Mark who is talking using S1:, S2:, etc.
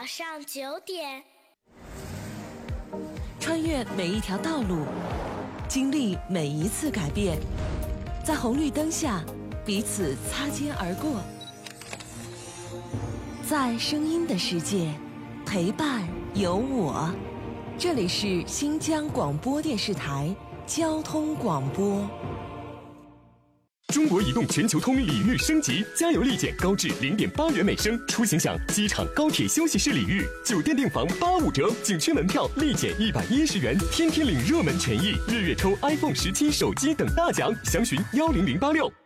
S1: 上9点。
S2: 穿越每一条道路，经历每一次改变，在红绿灯下彼此擦肩而过，在声音的世界陪伴有我。这里是新疆广播电视台交通广播。
S3: 中国移动全球通礼遇升级，加油立减高至0.8元每升，出行享机场、高铁休息室礼遇，酒店订房85折，景区门票立减110元，天天领热门权益，日月抽 iPhone 17手机等大奖，详询10086。